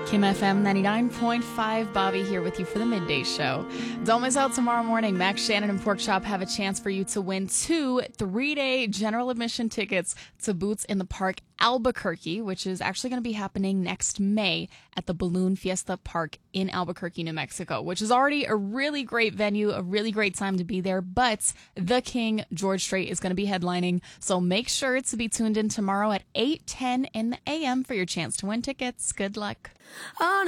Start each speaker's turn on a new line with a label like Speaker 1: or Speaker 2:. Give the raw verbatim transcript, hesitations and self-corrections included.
Speaker 1: Kim F M ninety-nine point five, Bobby here with you for the Midday Show. Don't miss out tomorrow morning. Max Shannon and Pork Chop have a chance for you to win two three-day general admission tickets to Boots in the Park Albuquerque, which is actually going to be happening next May at the Balloon Fiesta Park in Albuquerque, New Mexico, which is already a really great venue, a really great time to be there. But the King, George Strait, is going to be headlining, so make sure to be tuned in tomorrow at eight ten in the a m for your chance to win tickets. Good luck.
Speaker 2: Oh,